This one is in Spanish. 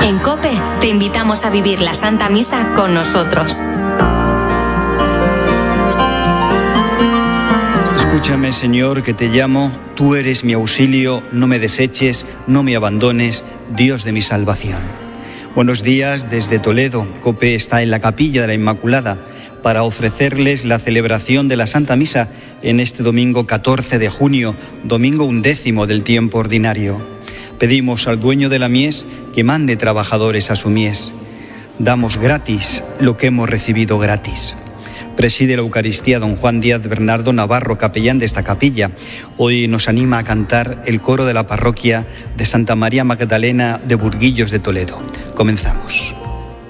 En COPE te invitamos a vivir la Santa Misa con nosotros. Escúchame, Señor, que te llamo, tú eres mi auxilio, no me deseches, no me abandones, Dios de mi salvación. Buenos días desde Toledo. COPE está en la Capilla de la Inmaculada para ofrecerles la celebración de la Santa Misa en este domingo 14 de junio, domingo 11º del tiempo ordinario. Pedimos al dueño de la mies que mande trabajadores a su mies. Damos gratis lo que hemos recibido gratis. Preside la Eucaristía don Juan Díaz Bernardo Navarro, capellán de esta capilla. Hoy nos anima a cantar el coro de la parroquia de Santa María Magdalena de Burguillos de Toledo. Comenzamos.